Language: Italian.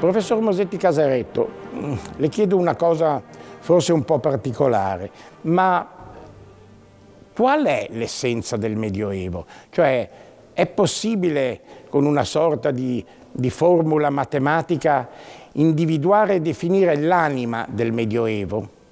Professor Mosetti Casaretto, le chiedo una cosa forse un po' particolare, ma qual è l'essenza del Medioevo? Cioè, è possibile con una sorta di formula matematica individuare e definire l'anima del Medioevo?